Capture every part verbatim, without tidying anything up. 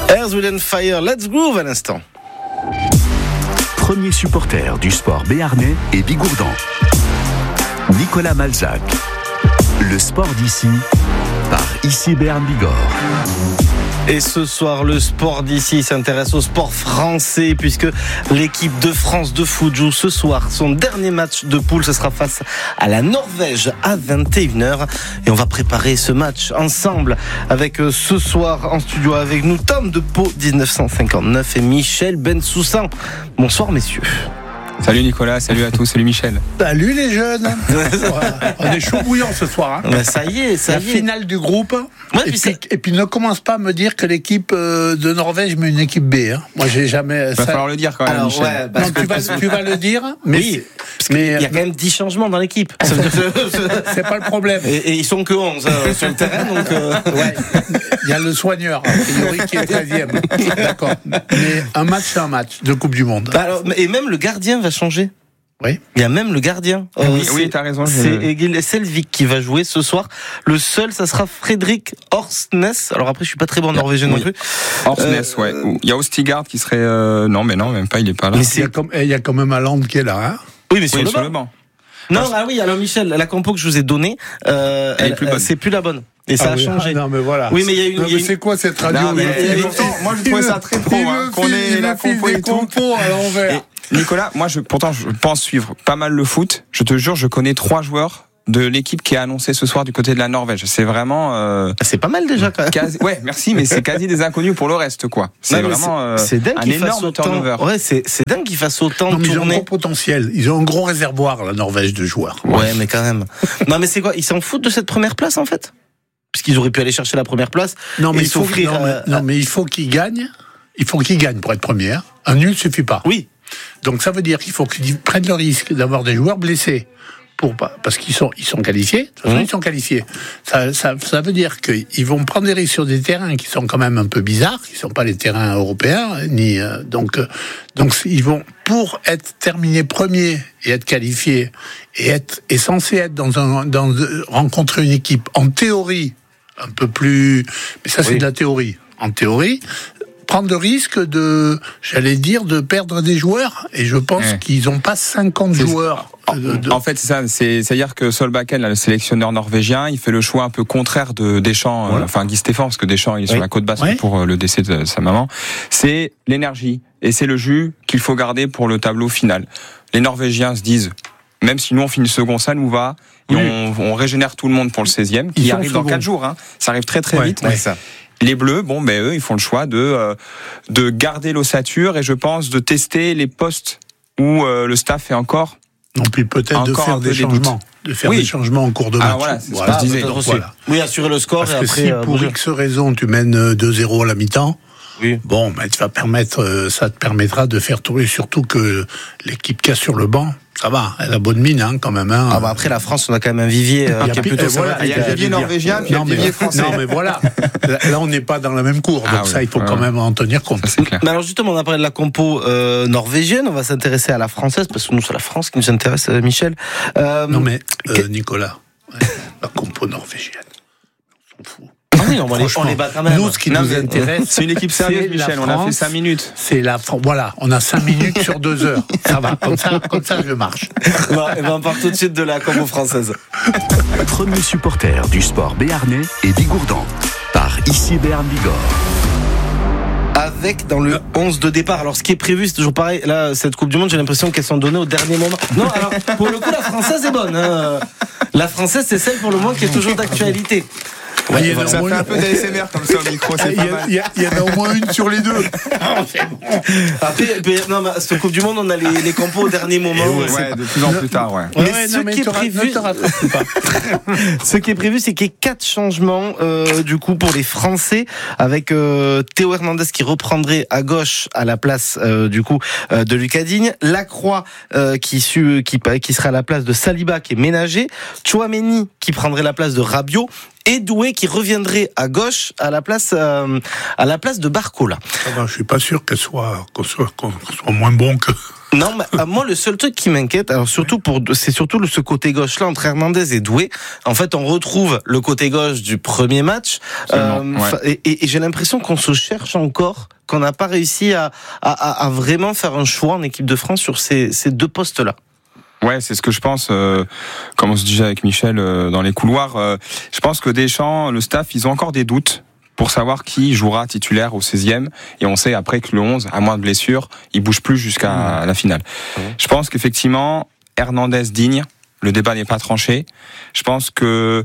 Earth, Wind and Fire, Let's Groove à l'instant. Premier supporter du sport béarnais et bigourdan. Nicolas Malzac. Le sport d'ici par Ici Béarn Bigorre. Et ce soir, le sport d'ici s'intéresse au sport français puisque l'équipe de France de foot joue ce soir son dernier match de poule. Ce sera face à la Norvège à vingt et une heures. Et on va préparer ce match ensemble avec ce soir en studio avec nous Tom de Pau dix-neuf cent cinquante-neuf et Michel Bensoussan. Bonsoir messieurs. Salut Nicolas, salut à tous, salut Michel. Salut les jeunes. On est chaud bouillant ce soir. Hein. Ben ça y est, ça La y est. finale du groupe. Ouais, et, puis puis, et puis ne commence pas à me dire que l'équipe de Norvège met une équipe B. Hein. Moi j'ai jamais. Il va ça... falloir le dire quand même, Alors, Michel. ouais, bah, Non, tu, vas, tu vas le dire, mais, oui, mais il y a quand même dix changements dans l'équipe. c'est pas le problème. Et, et ils sont que onze hein, sur le terrain, donc. Euh... Ouais. Il y a le soigneur, a priori, qui est treizième. D'accord. Mais un match, c'est un match de Coupe du Monde. Bah alors, et même le gardien va changer. Oui. Il y a même le gardien. Oui, Euh, oui, c'est, oui, t'as raison. je- C'est Egil Selvik qui va jouer ce soir. Le seul, ça sera Frédéric Orsnes. Alors après, je suis pas très bon en norvégien Oui. non plus. Orsnes, Euh, ouais. Il y a Ostigard qui serait. euh, Non, mais non, même pas, il est pas là. Mais Il y, c'est... a comme, il y a quand même Haaland qui est là. Hein. Oui, mais sur Oui, le sur banc. le banc. Non, ah oui, alors Michel, la compo que je vous ai donnée, euh, Elle est elle- plus elle- bonne. c'est plus la bonne. Et ça Ah a oui, changé. ah non, mais voilà. Oui, mais il y a une. Non, il y a mais une- c'est quoi cette radio Non, mais il- il- pourtant, moi, je il trouvais me- ça très pro, il hein, me qu'on file- ait il la me file compo et des tout. compos à l'envers. Et Nicolas, moi, je, pourtant, je pense suivre pas mal le foot. Je te jure, je connais trois joueurs de l'équipe qui est annoncée ce soir du côté de la Norvège. C'est vraiment. Euh, C'est pas mal déjà quand même. quasi... Ouais, merci, mais c'est quasi des inconnus pour le reste, quoi. C'est Non, mais vraiment euh, c'est dingue un qu'il fasse énorme autant. turnover. Ouais, c'est, c'est dingue qu'il fasse autant Non, mais ils ont un tourner. gros potentiel. Ils ont un gros réservoir, la Norvège, de joueurs. Ouais, mais quand même. Non, mais c'est quoi? Ils s'en foutent de cette première place en fait? Puisqu'ils auraient pu aller chercher la première place. Non, mais et il faut, s'offrir. non, mais, euh, non, mais il faut qu'ils gagnent. Il faut qu'ils gagnent pour être première. Un nul suffit pas. Oui. Donc ça veut dire qu'il faut qu'ils prennent le risque d'avoir des joueurs blessés. Pour pas, parce qu'ils sont, ils sont qualifiés. De toute façon, Mmh. ils sont qualifiés. Ça, ça, ça veut dire qu'ils vont prendre des risques sur des terrains qui sont quand même un peu bizarres, qui sont pas les terrains européens, ni euh, donc, euh, donc ils vont pour être terminés premiers et être qualifiés et être et censés être dans un, dans rencontrer une équipe en théorie un peu plus, mais ça c'est Oui. de la théorie. En théorie. Prendre le risque de, j'allais dire, de perdre des joueurs. Et je pense Ouais. qu'ils n'ont pas cinquante C'est- joueurs. De, de- En fait, c'est ça. C'est, c'est-à-dire que Solbakken, là, le sélectionneur norvégien, il fait le choix un peu contraire de Deschamps, Voilà. euh, enfin Guy Stéphane, parce que Deschamps, il est Oui. sur la côte basse Oui. pour euh, le décès de sa maman. C'est l'énergie et c'est le jus qu'il faut garder pour le tableau final. Les Norvégiens se disent, même si nous on finit second, ça nous va. Et Oui. on, on régénère tout le monde pour le seizième, Ils qui sont arrive dans second. quatre jours. Hein. Ça arrive très très Ouais, vite. ouais. ça. Les Bleus, bon, ben eux, ils font le choix de euh, de garder l'ossature et je pense de tester les postes où euh, le staff est encore. Non, puis peut-être de Encore faire un peu des des doutes. changements. De faire Oui. des changements en cours de match. Alors voilà, c'est ce que je disais. peut-être aussi. Voilà. Oui, assurer le score Parce et que après. si euh, pour bouger. X raison tu mènes euh, deux zéro à la mi-temps, Oui. bon, ben, tu vas permettre, euh, ça te permettra de faire tourner, surtout que l'équipe qui a sur le banc, ça va, elle a bonne mine hein, quand même. Hein. Ah bah après la France, on a quand même un vivier euh, Il y a qui est pi- plutôt euh, voilà, sympathique. il y a le vivier j'allais dire. norvégien, puis il y a Non, le mais- vivier français. Non mais voilà, là, là, on n'est pas dans la même cour, Ah donc oui, ça il faut ouais, quand ouais. même en tenir compte. Ça c'est clair. Mais alors justement, on a parlé de la compo euh, norvégienne, on va s'intéresser à la française, parce que nous, c'est la France qui nous intéresse, euh, Michel. Euh, Non mais, euh, que- Nicolas, ouais, la compo norvégienne, on s'en fout. Ah oui, on, va les, on Franchement, les bat quand même. nous, ce qui Non, nous mais, intéresse, C'est une équipe sérieuse, c'est la Michel. On a fait France. cinq minutes. c'est la Fran- voilà, on a cinq minutes sur deux heures. Ça va, comme ça, comme ça je marche. on, va, on va en parler tout de suite de la compo française. Premier supporter du sport béarnais et bigourdan par Ici Béarn Bigorre. Avec dans le onze de départ. Alors ce qui est prévu, c'est toujours pareil. Là, cette Coupe du Monde, j'ai l'impression qu'elles sont données au dernier moment. Non, alors pour le coup, la française est bonne. Hein. La française, c'est celle pour le moment qui est toujours d'actualité. Ouais, il y en a Ça au fait moins- un peu d'A S M R comme ça au micro, Ah, c'est Il y, pas a- mal. il y a- il y en a au moins une sur les deux. Après, puis, non, mais cette Coupe du Monde, on a les, les compos au dernier moment. Ouais, c'est pas- de plus en plus tard, ouais. Mais Ouais, ce non, mais qui est te ra- prévu- ne te rattrape pas. Ce qui est prévu, c'est qu'il y ait quatre changements euh, du coup pour les Français, avec euh, Théo Hernandez qui reprendrait à gauche à la place euh, du coup euh, de Lucas Digne, Lacroix euh, qui, su, qui qui serait à la place de Saliba qui est ménagé, Tchouaméni qui prendrait la place de Rabiot. et Doué qui reviendrait à gauche à la place, euh, à la place de Barcola. Ah ben, je suis pas sûr qu'elle soit, qu'on soit, qu'on soit moins bon que... Non, mais, euh, moi, le seul truc qui m'inquiète, alors surtout pour, c'est surtout ce côté gauche-là entre Hernandez et Doué. En fait, on retrouve le côté gauche du premier match, euh, ouais. et, et, et j'ai l'impression qu'on se cherche encore, qu'on n'a pas réussi à, à, à vraiment faire un choix en équipe de France sur ces, ces deux postes-là. Ouais, c'est ce que je pense, euh, comme on se disait avec Michel euh, dans les couloirs. Euh, je pense que Deschamps, le staff, ils ont encore des doutes pour savoir qui jouera titulaire au seizième, et on sait après que le onze, à moins de blessures, il bouge plus jusqu'à mmh. la finale. Mmh. Je pense qu'effectivement, Hernandez digne, le débat n'est pas tranché. Je pense que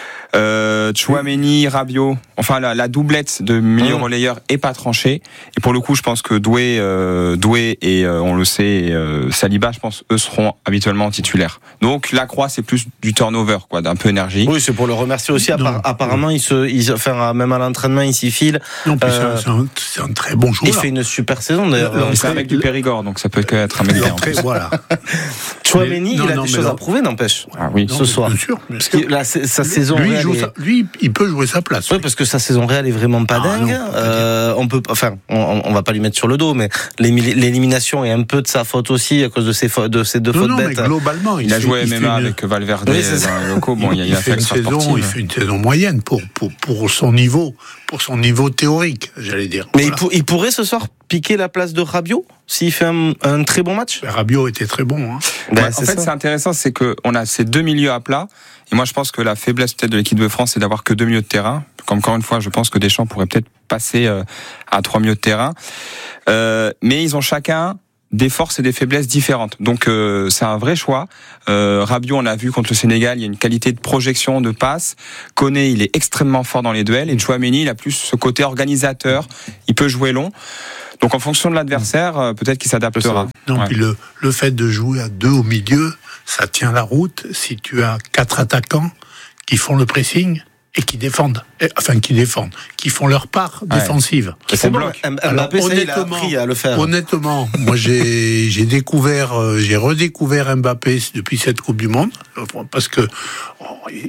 euh, Tchouaméni, Rabiot, enfin la, la doublette de milieu mmh. relayeur est pas tranchée. Et pour le coup, je pense que Doué, euh, Doué et euh, on le sait, euh, Saliba, je pense, eux seront habituellement titulaires. Donc la Croix, c'est plus du turnover, quoi, d'un peu énergie. Oui, c'est pour le remercier aussi. Appar- apparemment, il se, il, enfin, même à l'entraînement, il s'y file. Non, puis euh, c'est, un, c'est un très bon joueur. Il fait une super saison d'ailleurs. Non, c'est un mec du Périgord, donc ça peut être un mec bien. Voilà. Chouameni, il a des choses non. à prouver, n'empêche. Ah oui, non, ce soir. Bien sûr. Bien parce que la, sa lui, saison lui, réelle joue est... sa, lui, il peut jouer sa place. Oui, oui, parce que sa saison réelle est vraiment pas ah, dingue. Non, euh, on peut, enfin, on, on va pas lui mettre sur le dos, mais l'élimination est un peu de sa faute aussi à cause de ses, de ses deux non, fautes non, bêtes. Mais globalement, il, il a joué M M A une... avec Valverde oui, dans les locaux. Bon, il, il, il, a fait une saison, il fait une saison moyenne pour pour pour son niveau, pour son niveau théorique, j'allais dire. Mais voilà. il, pour, il pourrait ce soir piquer la place de Rabiot s'il fait un, un très bon match. Ben, Rabiot était très bon. Hein. Ben, ouais, en fait, ça. C'est intéressant, c'est que on a ces deux milieux à plat. Et moi, je pense que la faiblesse peut-être de l'équipe de France, c'est d'avoir que deux milieux de terrain. Comme encore une fois, je pense que Deschamps pourrait peut-être passer euh, à trois milieux de terrain. Euh, mais ils ont chacun des forces et des faiblesses différentes. Donc euh, c'est un vrai choix. Euh, Rabiot, on l'a vu contre le Sénégal, il y a une qualité de projection, de passe. Koné, il est extrêmement fort dans les duels. Et Tchouaméni, il a plus ce côté organisateur. Il peut jouer long. Donc en fonction de l'adversaire, peut-être qu'il s'adaptera. Non, ouais. Puis le, le fait de jouer à deux au milieu, ça tient la route si tu as quatre attaquants qui font le pressing et qui défendent, enfin qui défendent, qui font leur part ouais. défensive. Et c'est bon, Mbappé, ça, il a appris à le faire. Honnêtement, moi j'ai, j'ai découvert, j'ai redécouvert Mbappé depuis cette Coupe du Monde, parce que oh,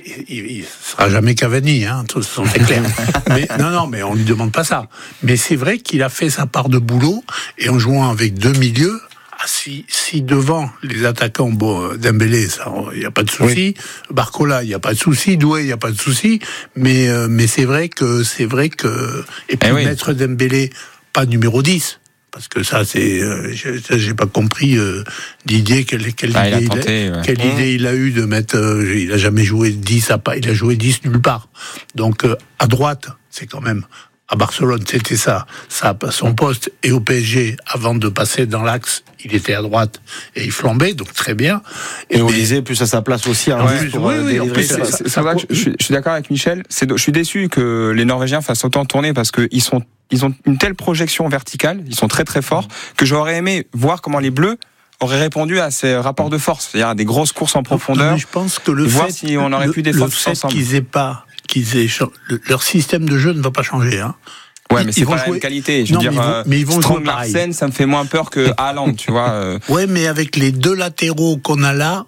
il ne sera jamais Cavani, hein, c'est clair. Mais, non, non, mais on lui demande pas ça. Mais c'est vrai qu'il a fait sa part de boulot, et en jouant avec deux milieux, Si, si devant les attaquants, bon, Dembélé, ça, il n'y a pas de souci. Oui. Barcola, il n'y a pas de souci. Doué, il n'y a pas de souci. Mais, euh, mais c'est vrai que, c'est vrai que, et puis eh oui. mettre Dembélé, pas numéro dix. Parce que ça, c'est, euh, j'ai, j'ai pas compris, euh, Didier, quelle, quelle, ah, idée, il a tenté, il a, ouais. quelle mmh. idée il a eu de mettre, euh, il a jamais joué dix à pas, il a joué dix nulle part. Donc, euh, à droite, c'est quand même, à Barcelone, c'était ça, ça, son poste, et au P S G, avant de passer dans l'axe, il était à droite et il flambait, donc très bien. Et, et Olysée, plus à sa place aussi. Hein, ouais, pour, oui, euh, oui, en plus, c'est, c'est, c'est vrai que je, je, je suis d'accord avec Michel. C'est, je suis déçu que les Norvégiens fassent autant tourner parce que ils sont, ils ont une telle projection verticale, ils sont très très forts, que j'aurais aimé voir comment les Bleus auraient répondu à ces rapports de force, c'est-à-dire des grosses courses en profondeur. Non, je pense que le fait, voir si on aurait le, pu défendre le fait ensemble. qu'ils aient pas, qu'ils aient, leur système de jeu ne va pas changer, hein. Ouais, mais c'est pas la même qualité. Je veux non, dire, mais ils vont, mais ils vont Strong Larsen, ça me fait moins peur que Haaland, tu vois. Euh... Ouais, mais avec les deux latéraux qu'on a là.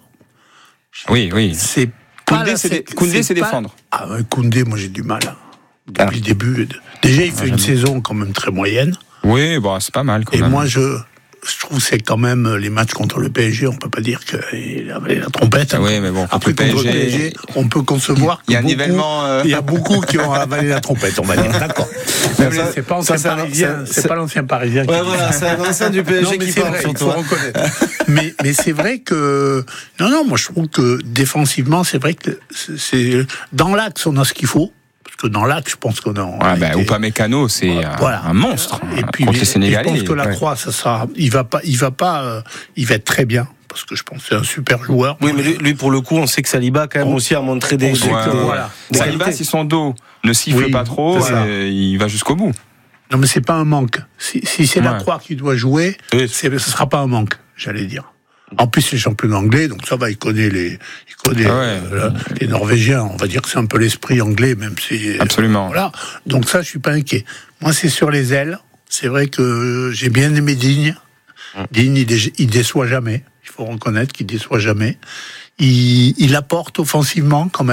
Oui, oui. C'est Koundé, pas c'est, la, dé... Koundé, c'est, c'est pas... défendre. Ah, ouais, Koundé, moi j'ai du mal. Hein. Depuis ah. le début. Déjà, il fait ah, une jamais. saison quand même très moyenne. Oui, bon, c'est pas mal quand Et même. Et moi, je. Je trouve que c'est quand même les matchs contre le P S G, on peut pas dire qu'il avait la trompette. Ah oui, mais bon, après, le P S G, contre le P S G, on peut concevoir il y a beaucoup, un nivellement. Euh... Il y a beaucoup qui ont avalé la trompette, on va dire. D'accord. Mais ça, c'est pas l'ancien parisien. C'est, c'est pas l'ancien parisien. Ouais, voilà, c'est un ancien du P S G non, qui parle sur toi. mais, mais c'est vrai que non, non, moi je trouve que défensivement, c'est vrai que c'est dans l'axe, on a ce qu'il faut. Parce que dans l'axe, je pense qu'on a. Ouais, bah, été... Upamecano, c'est voilà. un monstre. Et puis, contre les Sénégalais. Je pense que la ouais. Croix, ça sera. Il va pas. Il va pas. Euh, il va être très bien. Parce que je pense que c'est un super joueur. Oui, mais lui, lui pour le coup, on sait que Saliba quand même on, aussi a montré des. Ouais, des, ouais. Voilà. des Saliba, si son dos ne siffle oui, pas trop, voilà. il va jusqu'au bout. Non, mais c'est pas un manque. Si, si c'est ouais. la Croix qui doit jouer, oui. c'est, ce sera pas un manque, j'allais dire. En plus, c'est champion anglais, donc ça va, il connaît les, il connaît ah ouais. euh, les Norvégiens. On va dire que c'est un peu l'esprit anglais, même si. Absolument. Euh, voilà. Donc ça, je suis pas inquiet. Moi, c'est sur les ailes. C'est vrai que j'ai bien aimé Digne. Digne, il, dé, il déçoit jamais. Il faut reconnaître qu'il déçoit jamais. Il, il apporte offensivement quand même.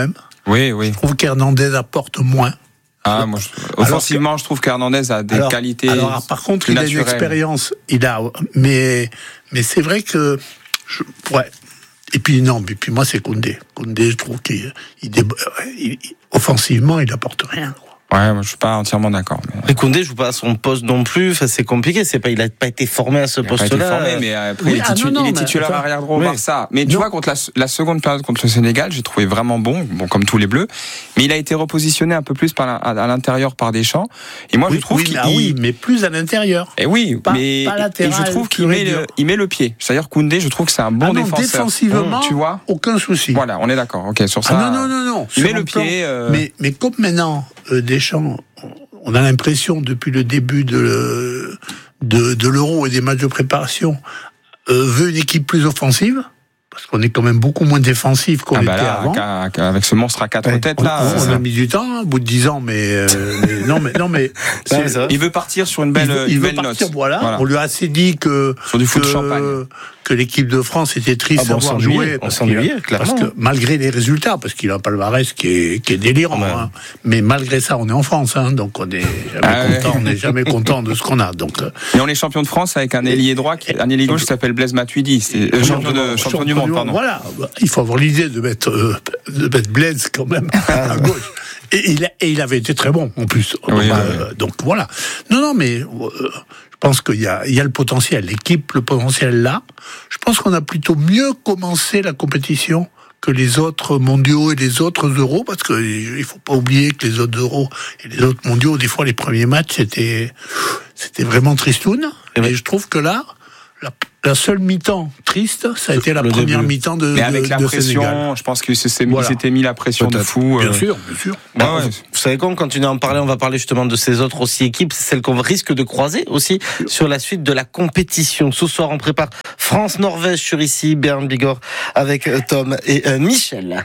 Oui, oui. Je trouve qu'Hernandez apporte moins. Ah, moi, je, offensivement, que, je trouve qu'Hernandez a des alors, qualités. Alors, par contre, il naturelles. a une expérience. Il a, mais, mais c'est vrai que, je, ouais. Et puis non, et puis moi c'est Koundé. Koundé, je trouve qu'il, il, il, il, offensivement, il apporte rien. Quoi. Ouais, moi je suis pas entièrement d'accord. Mais, mais Koundé joue pas à son poste non plus. Enfin, c'est compliqué. C'est pas, il a pas été formé à ce poste-là. Il a pas été formé, mais après oui, il est, titu- ah non, non, il est titulaire arrière droit au Barça. Mais tu non. vois, contre la, la seconde période contre le Sénégal, j'ai trouvé vraiment bon, bon comme tous les Bleus. Mais il a été repositionné un peu plus par la, à, à l'intérieur par Deschamps. Et moi, oui, je trouve oui, qu'il, ah oui, mais plus à l'intérieur. Et oui, pas, mais pas latéral, et je trouve qu'il met le, il met le pied. C'est-à-dire Koundé, je trouve que c'est un bon ah non, défenseur. Défensivement, tu vois, aucun souci. Voilà, on est d'accord. Ok, sur ça. Ah non, non, non, non. Il met le pied. Euh... Mais, mais comme maintenant, euh, Deschamps, on a l'impression depuis le début de, de, de l'Euro et des matchs de préparation, euh, veut une équipe plus offensive. Parce qu'on est quand même beaucoup moins défensif qu'on ah bah était là, avant. Avec ce monstre à quatre ouais, têtes on, là, on, on a mis du temps, hein, au bout de dix ans, mais, euh, mais non, mais non, mais c'est, il veut partir sur une belle, il veut, il une veut belle partir, note. Voilà. voilà. On lui a assez dit que sur du foot que, de champagne. que l'équipe de France était triste ah bon, d'avoir joué. On s'ennuyait, clairement. Parce que malgré les résultats, parce qu'il a un palmarès qui est, qui est délirant, ouais. hein, mais malgré ça, on est en France, hein, donc on n'est jamais ah content, ouais. on n'est jamais content de ce qu'on a. Donc. Et on est champion de France avec un ailier droit, qui, un ailier gauche qui s'appelle Blaise Matuidi, c'est euh, champion, de, champion, champion du monde, pardon. Voilà, il faut avoir l'idée de mettre, euh, de mettre Blaise quand même à gauche. Et il, a, et il avait été très bon en plus. Oui, bah, oui, euh, oui. Donc voilà. Non, non, mais euh, je pense qu'il y a, il y a le potentiel. L'équipe, le potentiel là. Je pense qu'on a plutôt mieux commencé la compétition que les autres mondiaux et les autres euros, parce qu'il ne faut pas oublier que les autres euros et les autres mondiaux, des fois les premiers matchs, c'était, c'était vraiment tristoun. Et, et je trouve que là, la, la seule mi-temps triste, ça a été la le première début. mi-temps de Mais avec de, la de pression, Sénégal. je pense que c'est, voilà. Ils s'étaient mis la pression Peut-être. de fou. Bien euh... sûr, bien sûr. Bah, ouais. Vous savez quoi, on continue à en parler, on va parler justement de ces autres aussi équipes, c'est celles qu'on risque de croiser aussi sur la suite de la compétition. Ce soir, on prépare France-Norvège sur ici, Bern Bigor, avec Tom et euh, Michel.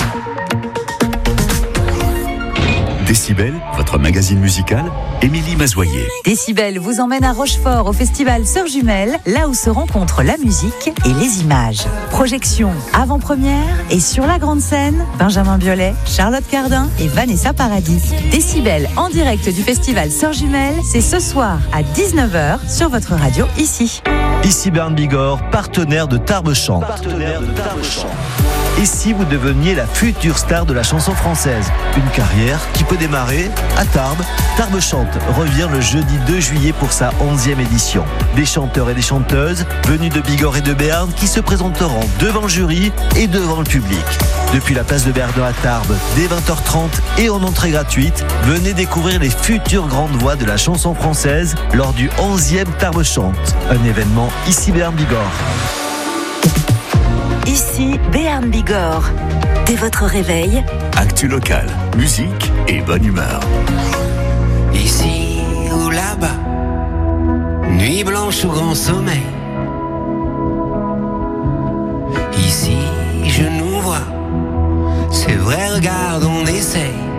Décibel, votre magazine musical, Émilie Mazoyer. Décibel vous emmène à Rochefort au festival Sœurs Jumelles, là où se rencontrent la musique et les images. Projection avant-première et sur la grande scène, Benjamin Biolay, Charlotte Cardin et Vanessa Paradis. Décibel en direct du festival Sœurs Jumelles, c'est ce soir à dix-neuf heures sur votre radio ici. Ici Bern Bigor, partenaire de Tarbes Chante. Partenaire de Tarbes Chante. Et si vous deveniez la future star de la chanson française? Une carrière qui peut démarrer à Tarbes. Tarbes Chante revient le jeudi deux juillet pour sa onzième édition. Des chanteurs et des chanteuses venus de Bigorre et de Béarn qui se présenteront devant le jury et devant le public. Depuis la place de Verdun à Tarbes, dès vingt heures trente et en entrée gratuite, venez découvrir les futures grandes voix de la chanson française lors du onzième Tarbes Chante. Un événement ici Bern Bigorre. Ici, Béarn Bigorre. Dès votre réveil, actu local, musique et bonne humeur. Ici ou là-bas, nuit blanche ou grand sommeil. Ici, je nous vois, c'est vrai, regarde, on essaye.